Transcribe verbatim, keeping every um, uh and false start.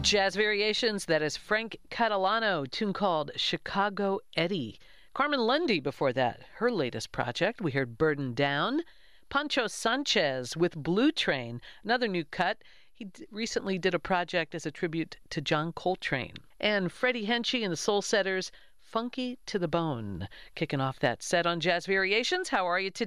Jazz Variations, that is Frank Catalano, tune called Chicago Eddie. Carmen Lundy before that, her latest project, we heard Burden Down. Pancho Sanchez with Blue Train, another new cut. He d- recently did a project as a tribute to John Coltrane. And Freddie Henchy and the Soul Setters, Funky to the Bone. Kicking off that set on Jazz Variations. How are you today?